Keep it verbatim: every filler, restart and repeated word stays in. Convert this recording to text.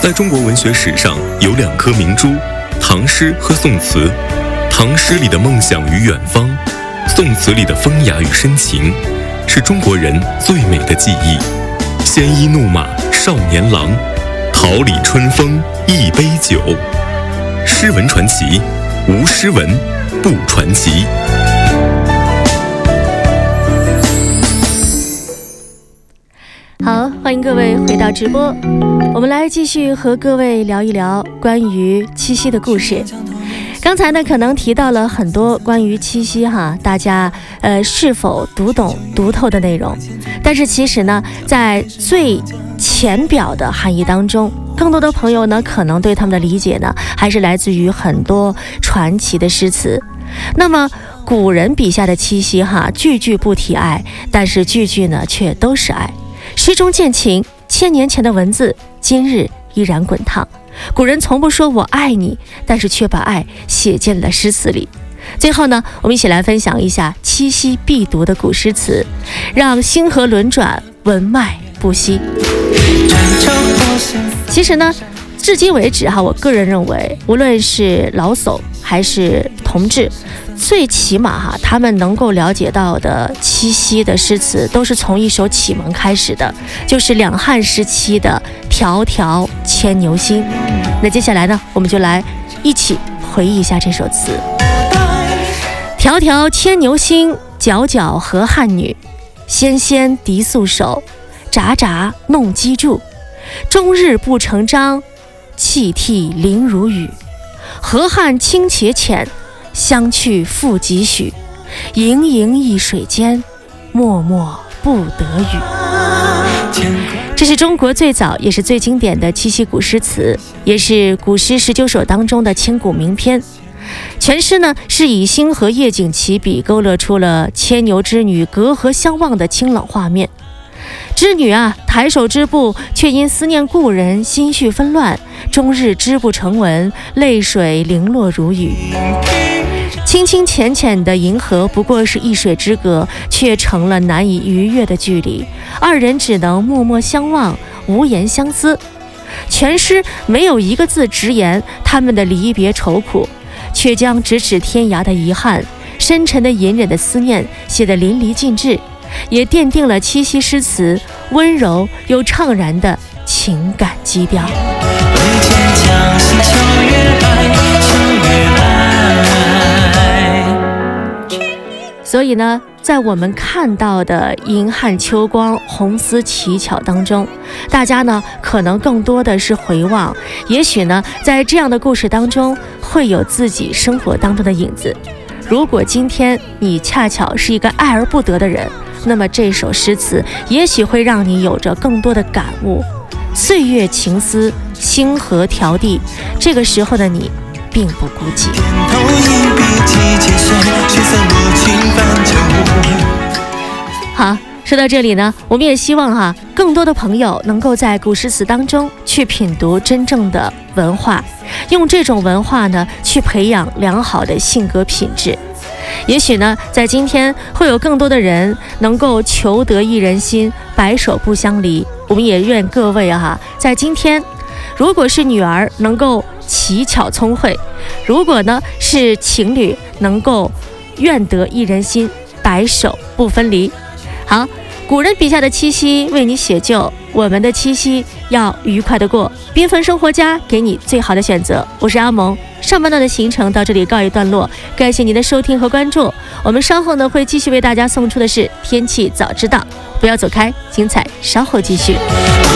在中国文学史上有两颗明珠，唐诗和宋词。唐诗里的梦想与远方，宋词里的风雅与深情，是中国人最美的记忆。鲜衣怒马少年郎，桃李春风一杯酒。诗文传奇，无诗文不传奇。 好，欢迎各位回到直播，我们来继续和各位聊一聊关于七夕的故事。刚才呢，可能提到了很多关于七夕哈，大家呃是否读懂读透的内容，但是其实呢，在最浅表的含义当中，更多的朋友呢，可能对他们的理解呢，还是来自于很多传奇的诗词。那么古人笔下的七夕哈，句句不提爱，但是句句呢却都是爱。诗中见情，千年前的文字，今日依然滚烫。古人从不说我爱你，但是却把爱写进了诗词里。最后呢，我们一起来分享一下七夕必读的古诗词，让星河轮转，文脉不息。其实呢，至今为止哈，我个人认为，无论是老叟还是同志，最起码哈，他们能够了解到的七夕的诗词，都是从一首启蒙开始的，就是两汉时期的《迢迢牵牛星》。那接下来呢，我们就来一起回忆一下这首词。迢迢牵牛星，皎皎河汉女。纤纤笛素手，札札弄机杼。终日不成章，泣涕零如雨。河汉清且浅，相去复几许。盈盈一水间，脉脉不得语。这是中国最早也是最经典的七夕古诗词，也是古诗十九首当中的千古名篇。全诗呢是以星河夜景起笔，勾勒出了牵牛织女隔河相望的清冷画面。织女啊，抬手织布，却因思念故人，心绪纷乱，终日织不成文，泪水零落如雨。清清浅浅的银河不过是一水之隔，却成了难以逾越的距离，二人只能默默相望，无言相思。全诗没有一个字直言他们的离别愁苦，却将咫尺天涯的遗憾，深沉的隐忍的思念写得淋漓尽致，也奠定了七夕诗词温柔又怅然的情感基调。所以呢，在我们看到的银汉秋光，红丝奇巧当中，大家呢可能更多的是回望，也许呢在这样的故事当中会有自己生活当中的影子。如果今天你恰巧是一个爱而不得的人，那么这首诗词也许会让你有着更多的感悟。岁月情思，星河迢递，这个时候的你并不孤寂。好，说到这里呢，我们也希望哈，更多的朋友能够在古诗词当中去品读真正的文化，用这种文化呢去培养良好的性格品质。也许呢，在今天会有更多的人能够求得一人心，白首不相离。我们也愿各位哈，在今天，如果是女儿能够奇巧聪慧，如果呢是情侣能够愿得一人心，白首不分离。好，古人笔下的七夕为你写就，我们的七夕要愉快的过，缤纷生活家给你最好的选择。我是阿萌，上半段的行程到这里告一段落，感谢您的收听和关注。我们稍后呢会继续为大家送出的是天气早知道，不要走开，精彩稍后继续。